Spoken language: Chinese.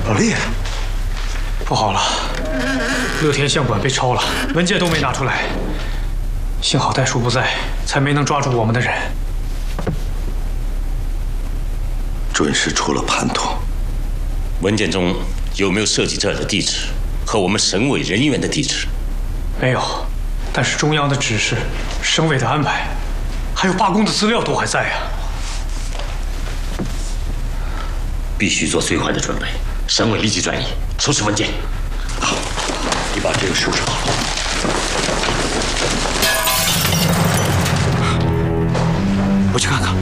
老厉害！ 不好了，乐天相馆被抄了，文件都没拿出来。幸好代叔不在，才没能抓住我们的人。 准是出了叛徒。 文件中有没有涉及这儿的地址和我们省委人员的地址？ 没有，但是中央的指示、省委的安排，还有罢工的资料都还在呀。 必须做最坏的准备。省委立即转移，收拾文件。 好，你把这个收拾好。 我去看看。